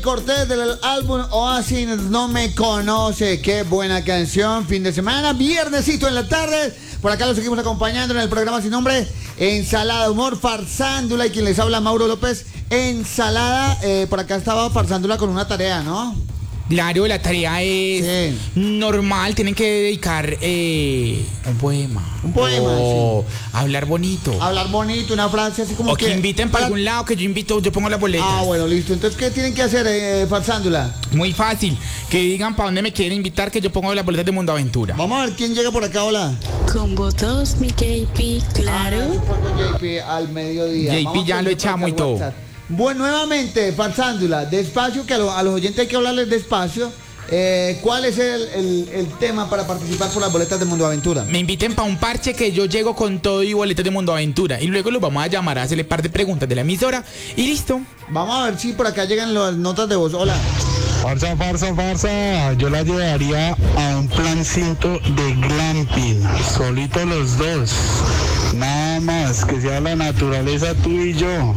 Cortés del álbum Oasis, No Me Conoce. Qué buena canción, fin de semana, viernesito en la tarde. Por acá lo seguimos acompañando en el programa sin nombre, Ensalada de Humor, Farsándula. Y quien les habla, Mauro López. Ensalada, por acá estaba Farsándula con una tarea, ¿no? Claro, la tarea es normal, tienen que dedicar un poema. Un poema, o hablar bonito. Hablar bonito, una frase así como o que inviten para algún lado, que yo invito, yo pongo las boletas. Ah, bueno, listo. Entonces, ¿qué tienen que hacer, Farsándula? Muy fácil, que digan para dónde me quieren invitar, que yo pongo las boletas de Mundo Aventura. Vamos a ver quién llega por acá, hola. Con votos, mi JP, claro. JP al mediodía. JP ya lo echamos y todo. Bueno, nuevamente, Farsándula, despacio, que a los oyentes hay que hablarles despacio. ¿Cuál es el tema para participar por las boletas de Mundo Aventura? Me inviten para un parche que yo llego con todo y boletas de Mundo Aventura. Y luego los vamos a llamar a hacerle par de preguntas de la emisora y listo. Vamos a ver si por acá llegan las notas de voz. Hola. Farsa, yo la llevaría a un plancito de glamping, solito los dos, nada más, que sea la naturaleza tú y yo.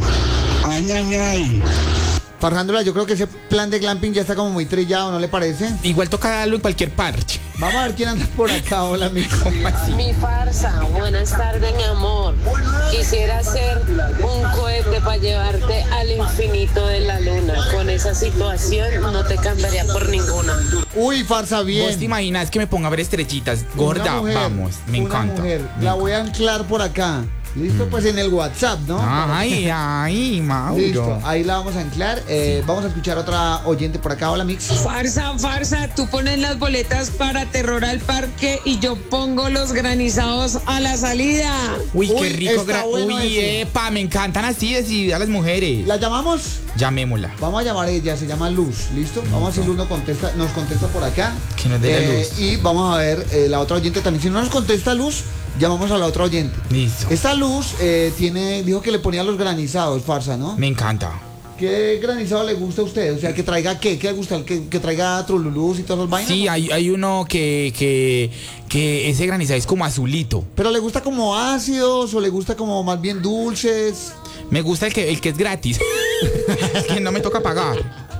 Ay. Farsándula, yo creo que ese plan de glamping ya está como muy trillado, ¿no le parece? Igual toca darlo en cualquier parche. Vamos a ver quién anda por acá. Hola, amigo. Mi farsa, buenas tardes, mi amor. Quisiera hacer un cohete para llevarte al infinito de la luna. Con esa situación no te cambiaría por ninguna. Uy, farsa, bien. ¿Vos te imaginas que me ponga a ver estrellitas? Gorda, Mujer, vamos, me encanta. La voy a anclar por acá. Listo, pues en el WhatsApp, ¿no? Ay, Mauro. Listo, ahí la vamos a anclar. Vamos a escuchar otra oyente por acá. Hola, Mix. Farsa, tú pones las boletas para Terror al Parque y yo pongo los granizados a la salida. Uy, qué rico. está bueno ese. Epa, me encantan así decidir a las mujeres. ¿La llamamos? Llamémosla. Vamos a llamar a ella, se llama Luz, ¿listo? Vamos a ver si Luz nos contesta por acá. Que nos dé la luz. Y vamos a ver la otra oyente también. Si no nos contesta Luz, llamamos a la otra oyente. Listo. Esta Luz dijo que le ponía los granizados, farsa, ¿no? Me encanta. ¿Qué granizado le gusta a usted? O sea, que traiga ¿qué le gusta? ¿Que traiga trululús y todas las vainas? Sí, hay uno que ese granizado es como azulito. ¿Pero le gusta como ácidos o le gusta como más bien dulces? Me gusta el que es gratis. Es que no me toca pagar.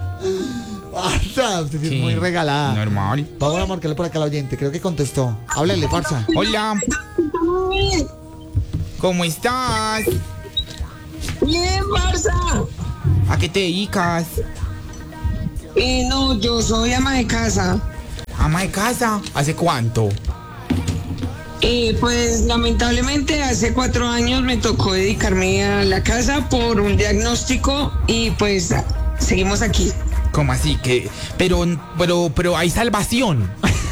Farsa, usted sí es Sí, muy regalada. normal. Vamos a marcarle por acá a la oyente, creo que contestó. Háblele, farsa. Hola. ¿Cómo estás? Bien, farsa. ¿A qué te dedicas? No, yo soy ama de casa. ¿Ama de casa? ¿Hace cuánto? Pues lamentablemente hace 4 años me tocó dedicarme a la casa por un diagnóstico y pues seguimos aquí. ¿Cómo así? Pero hay salvación.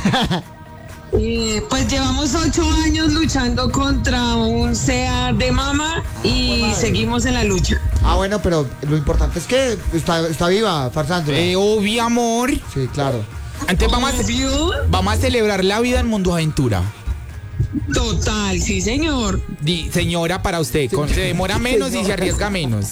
Pues llevamos 8 años luchando contra un SEA de mama y seguimos en la lucha. Ah, bueno, pero lo importante es que está viva, Farsándula. Obvio, amor. Sí, claro. Antes ¿Obvio? vamos a celebrar la vida en Mundo Aventura. Total, sí, señor. Señora, para usted, se demora menos y se arriesga menos.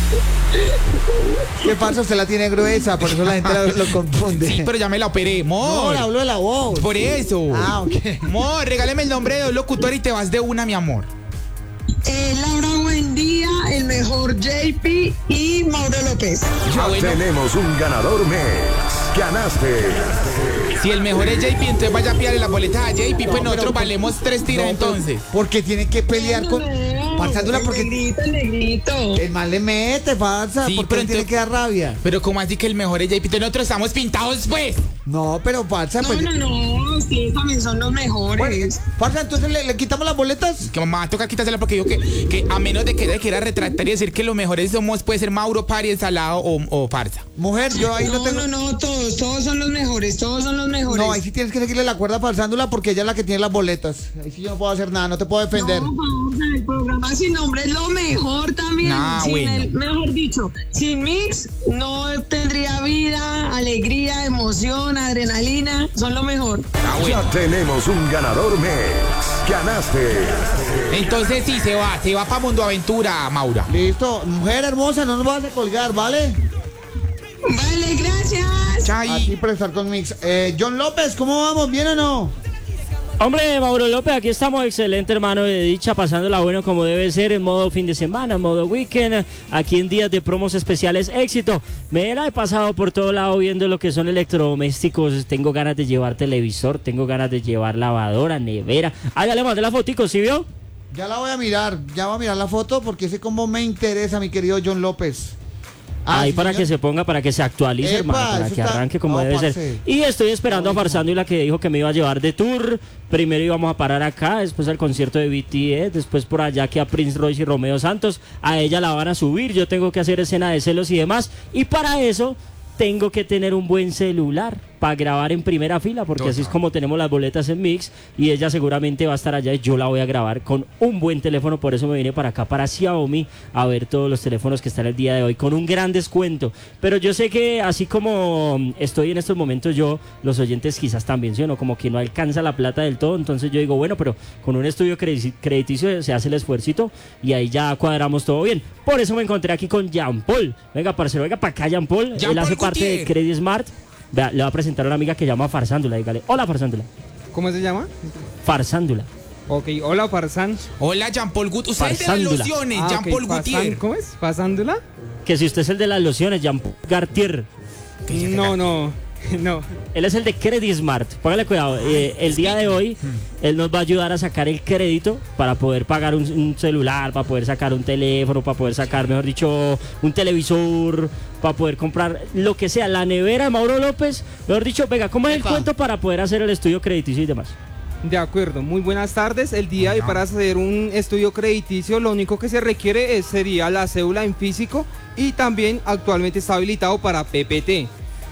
¿Qué pasa? Usted la tiene gruesa, por eso la gente lo confunde. Sí, pero ya me la operé, No, amor. le hablo de la voz. Por eso. Ah, ok. Amor, regáleme el nombre de dos locutores y te vas de una, mi amor. Laura Buendía, el mejor JP y Mauro López. Ya bueno. tenemos un ganador mes. Ganaste. Si el mejor es JP, entonces vaya a pillarle la boleta a JP, pues nosotros valemos 3 tiras entonces. Porque tiene que pelear con Farsándula, porque El negrito. el mal le mete, farsa, Sí, porque pero él tiene entonces- que dar rabia. Pero como así que el mejor es JP, entonces nosotros estamos pintados, pues. No, pero farsa, pues. No, ustedes también son los mejores. Farsa, entonces le quitamos las boletas. Que mamá va a tocar quitársela porque yo que a menos de que ella quiera retractar y decir que los mejores somos, puede ser Mauro, Pari, Ensalado o Farsa. Mujer, yo ahí no tengo. No, todos son los mejores, todos son los mejores. No, ahí sí tienes que seguirle la cuerda a Farsándula porque ella es la que tiene las boletas. Ahí sí yo no puedo hacer nada, no te puedo defender. No, el programa sin nombre es lo mejor también. Nah, bueno. Mejor dicho, sin Mix no tendría vida, alegría, emoción, adrenalina. Son lo mejor. Ya tenemos un ganador mes. Ganaste. Entonces sí, se va para Mundo Aventura, Maura. Listo, mujer hermosa, no nos vas a colgar, ¿vale? Vale, gracias. A ti Chay. por estar con Mix. John López, ¿cómo vamos? ¿Bien o no? Hombre, Mauro López, aquí estamos, excelente, hermano, de dicha, pasándola bueno como debe ser, en modo fin de semana, en modo weekend, aquí en días de promos especiales, éxito. Me la he pasado por todo lado viendo lo que son electrodomésticos, tengo ganas de llevar televisor, tengo ganas de llevar lavadora, nevera. Ah, ya le mandé la fotico, ¿sí vio? Ya la voy a mirar, ya voy a mirar la foto porque ese combo me interesa, mi querido John López. Ahí sí, para señor. que se ponga, para que se actualice, Epa, hermano, para eso que está- arranque como no, debe parce. ser. Y estoy esperando a Farsándola, que dijo que me iba a llevar de tour. Primero íbamos a parar acá, después al concierto de BTS, después por allá que a Prince Royce y Romeo Santos. A ella la van a subir, yo tengo que hacer escena de celos y demás. Y para eso tengo que tener un buen celular para grabar en primera fila, porque así es como tenemos las boletas en Mix, y ella seguramente va a estar allá y yo la voy a grabar con un buen teléfono. Por eso me vine para acá, para Xiaomi, a ver todos los teléfonos que están el día de hoy con un gran descuento. Pero yo sé que así como estoy en estos momentos yo, los oyentes quizás también, ¿sí o no? Como que no alcanza la plata del todo, entonces yo digo, bueno, pero con un estudio crediticio se hace el esfuercito y ahí ya cuadramos todo bien. Por eso me encontré aquí con Jean Paul. Venga, parcero, venga para acá, Jean Paul. Jean Él hace Paul parte de Gutiérrez. Credit Smart. Vea, le va a presentar a una amiga que llama Farsándula, dígale. Hola, Farsándula. ¿Cómo se llama? Farsándula. Ok, hola Farsán. Hola, Jean-Paul Gutiérrez. Usted es de las Farsándula. lociones, Ah, Jean-Paul ok, Farsán, Gutiérrez. ¿cómo es? ¿Pasándola? Que si usted es el de las lociones, Jean Paul Gartier. No. Él es el de Credit Smart. Póngale cuidado. El día de hoy, él nos va a ayudar a sacar el crédito para poder pagar un celular, para poder sacar un teléfono, para poder sacar, mejor dicho, un televisor, para poder comprar lo que sea, la nevera de Mauro López. Mejor dicho, venga, ¿cómo es el Epa. cuento para poder hacer el estudio crediticio y demás? De acuerdo, muy buenas tardes. El día de hoy para hacer un estudio crediticio lo único que se requiere sería la cédula en físico y también actualmente está habilitado para PPT.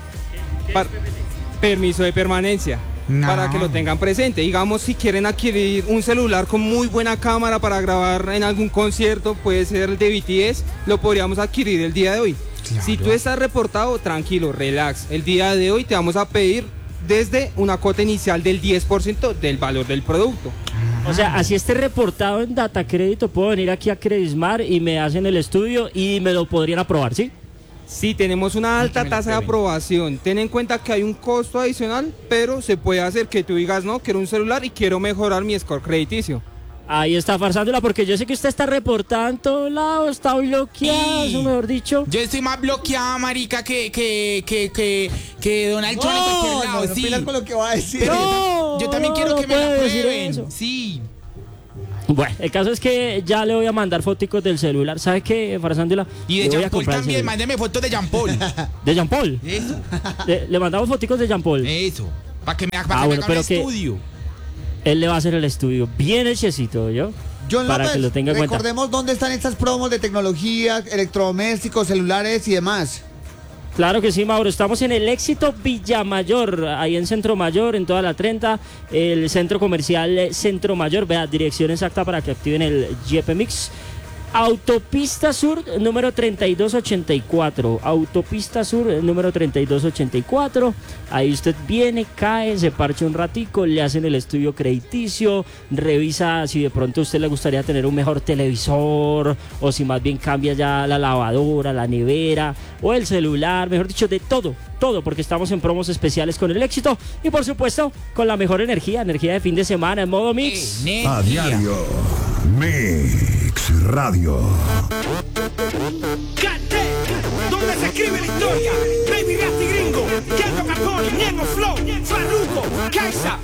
Permiso de permanencia. No. Para que lo tengan presente. Digamos, si quieren adquirir un celular con muy buena cámara para grabar en algún concierto, puede ser el de BTS, lo podríamos adquirir el día de hoy. Claro. Si tú estás reportado, tranquilo, relax. El día de hoy te vamos a pedir desde una cuota inicial del 10% del valor del producto. O sea, así esté reportado en Data Crédito, puedo venir aquí a Credit Smart y me hacen el estudio y me lo podrían aprobar, ¿sí? Sí, tenemos una alta me lo tasa de prueben. aprobación. Ten en cuenta que hay un costo adicional, pero se puede hacer que tú digas, no, quiero un celular y quiero mejorar mi score crediticio. Ahí está Farsándola, porque yo sé que usted está reportada en todos lados, está bloqueado, Sí. eso mejor dicho. Yo estoy más bloqueada, marica, que Donald Trump en cualquier lado, no sí. opinas con lo que va a decir. Pero No, yo también no, quiero no que me la puede decir prueben. eso. Sí. Bueno, el caso es que ya le voy a mandar foticos del celular. ¿Sabe qué, Farsándola? Y de Le voy a Jean Paul comprar el también, celular. mándeme fotos de Jean Paul. ¿De Jean Paul? Eso, Le mandamos foticos de Jean Paul. eso. Para que me haga Ah, bueno, un pero que- estudio. Él le va a hacer el estudio bien hechecito, ¿yo? John Para López, que lo tenga en cuenta. recordemos dónde están estas promos de tecnología, electrodomésticos, celulares y demás. Claro que sí, Mauro. Estamos en el Éxito Villamayor, ahí en Centro Mayor, en toda la 30, el centro comercial Centro Mayor. Vea, dirección exacta para que activen el GP Mix. Autopista Sur, número 3284. Autopista Sur, número 3284. Ahí usted viene, cae, se parcha un ratico, le hacen el estudio crediticio, revisa si de pronto a usted le gustaría tener un mejor televisor, o si más bien cambia ya la lavadora, la nevera, o el celular, mejor dicho, de todo, porque estamos en promos especiales con el Éxito y por supuesto con la mejor energía de fin de semana en modo mix. A diario. Mix Radio. Donde se escribe la historia, Baby Rasti Gringo, Kendo Capone, Ñengo Flow, Farruko, Kaisa,